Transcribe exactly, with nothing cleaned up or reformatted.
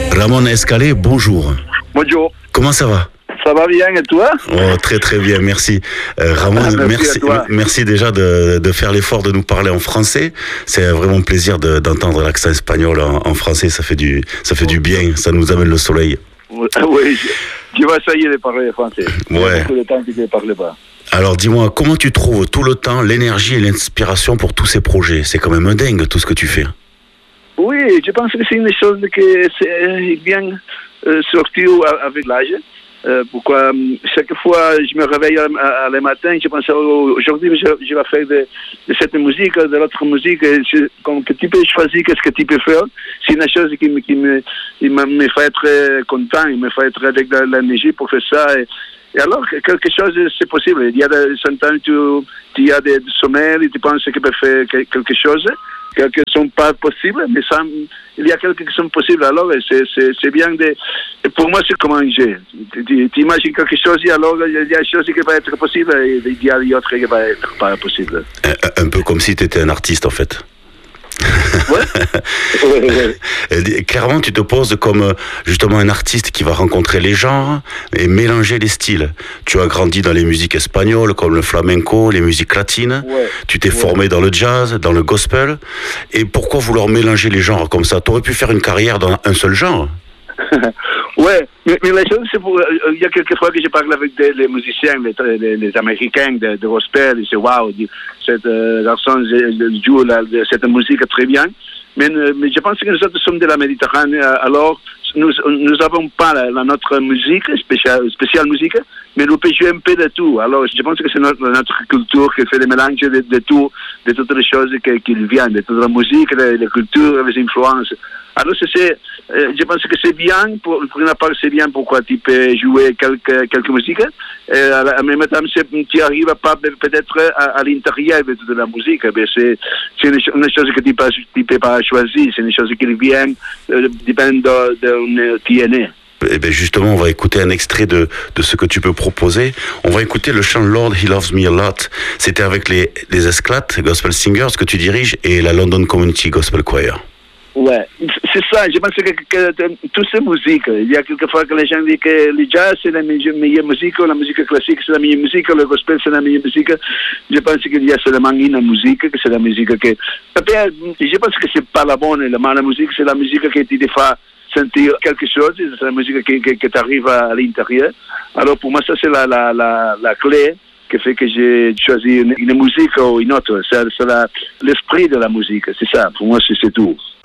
Ramon Escalé, bonjour. Bonjour. Comment ça va? Ça va bien et toi? Oh, très très bien, merci. Euh, Ramon, ah, merci, merci, merci déjà de, de faire l'effort de nous parler en français. C'est vraiment un plaisir de, d'entendre l'accent espagnol en, en français. Ça fait du, ça fait du bien, ça nous amène le soleil. Oui, tu vas essayer de parler français. Ouais. Tout le temps que tu ne parles pas. Alors dis-moi, comment tu trouves tout le temps l'énergie et l'inspiration pour tous ces projets? C'est quand même un dingue tout ce que tu fais. Oui, je pense que c'est une chose qui vient euh, sortir avec l'âge. Euh, pourquoi chaque fois je me réveille à, à, à le matin, je pense oh, aujourd'hui je, je vais faire de, de cette musique, de l'autre musique, je, comme que tu peux choisir qu'est-ce que tu peux faire. C'est une chose qui, me, qui me, qui me, me fait être content, il me fait être avec de l'énergie pour faire ça. Et, et alors quelque chose c'est possible. Il y a des temps tu, tu as des sommeils et tu penses que tu peux faire quelque chose. Quelques ne sont pas possibles, mais ça, il y a quelques qui sont possibles. Alors, c'est, c'est, c'est bien de... Pour moi, c'est comme un jeu. Tu, tu imagines quelque chose, et alors il y a des choses qui vont être possibles et il y a d'autres qui vont être pas possibles. Un, un peu comme si tu étais un artiste, en fait. Ouais. ouais, ouais. Clairement, tu te poses comme justement un artiste qui va rencontrer les genres et mélanger les styles. Tu as grandi dans les musiques espagnoles comme le flamenco, les musiques latines. Ouais. Tu t'es ouais. formé dans le jazz, dans le gospel. Et pourquoi vouloir mélanger les genres comme ça? Tu aurais pu faire une carrière dans un seul genre. Ouais, mais, mais la chose, c'est pour. Euh, il y a quelques fois que je parle avec des les musiciens, les, les, les Américains de, de gospel, ils disent waouh, cette euh, garçon joue la, cette musique très bien. Mais, mais je pense que nous autres sommes de la Méditerranée, alors nous nous avons pas la, la notre musique spéciale spéciale musique, mais nous pouvons jouer un peu de tout. Alors je pense que c'est notre, notre culture qui fait le mélange de, de tout, de toutes les choses qui, qui viennent, de toute la musique, les, les cultures, les influences. Alors c'est, euh, je pense que c'est bien, pour, pour une part c'est bien pourquoi tu peux jouer quelques, quelques musiques, et en même temps tu n'arrives pas peut-être à, à l'intérieur de toute la musique, mais c'est, c'est une, une chose que tu ne peux pas choisir, c'est une chose qui vient, euh, dépend de, de qui est né. Eh bien justement, on va écouter un extrait de, de ce que tu peux proposer. On va écouter le chant Lord He Loves Me A Lot. C'était avec les, les Esclates Gospel Singers que tu diriges et la London Community Gospel Choir. Ouais, c'est ça. Je pense que, que, que toutes ces musiques, il y a quelquefois que les gens disent que le jazz c'est la meilleure musique, la musique classique c'est la meilleure musique, le gospel c'est la meilleure musique. Je pense qu'il y a seulement une musique, que c'est la musique que... Je pense que c'est pas la bonne, la mauvaise musique, c'est la musique qui te fait sentir quelque chose, c'est la musique qui, qui, qui t'arrive à, à l'intérieur. Alors pour moi, ça c'est la, la, la, la clé qui fait que j'ai choisi une, une musique ou une autre. C'est, c'est la, l'esprit de la musique, c'est ça. Pour moi, c'est, c'est tout.